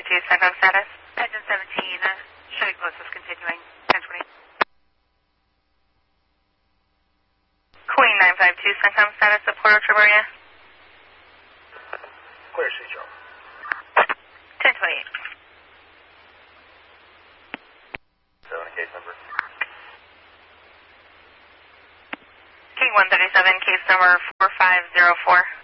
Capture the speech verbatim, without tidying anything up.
two, SETCOM status. Engine seventeen, uh, showing closest continuing, ten twenty. Queen nine five two, SETCOM status of Port Orchard. Clear, C Joe. ten twenty-eight. seven case number. King one thirty-seven, case number four five zero four.